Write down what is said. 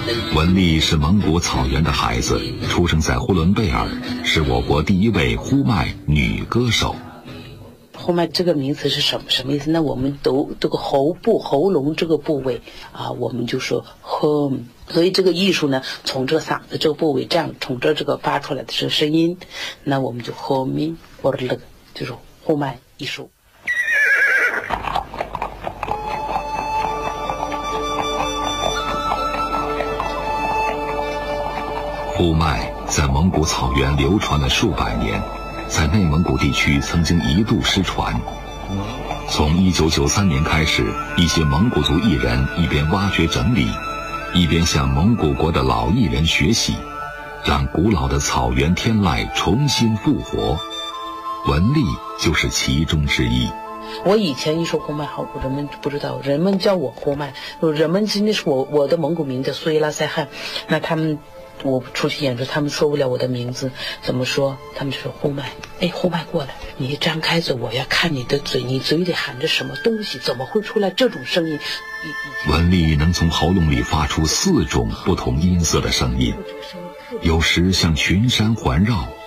文丽是蒙古草原的孩子，出生在呼伦贝尔，是我国第一位呼麦女歌手。 呼麦这个名词是什么意思？那我们都这个喉咙这个部位啊，我们就说 home。所以这个艺术呢，从这个嗓子这个部位这样从这个发出来的这个声音，那我们就 home 或者那个就是呼麦艺术。 呼麦在蒙古草原流传了数百年，在内蒙古地区曾经一度失传。从1993年开始，一些蒙古族艺人一边挖掘整理，一边向蒙古国的老艺人学习，让古老的草原天籁重新复活。文丽就是其中之一。 我以前一说呼麦好，人们不知道，人们叫我呼麦，人们今天是我的蒙古名叫苏伊拉塞汗，那他们我出去演出，他们说不了我的名字，怎么说？他们就说呼麦，哎，呼麦过来，你张开嘴，我要看你的嘴，你嘴里含着什么东西？怎么会出来这种声音？ 文丽能从喉咙里发出4种不同音色的声音，有时像群山环绕，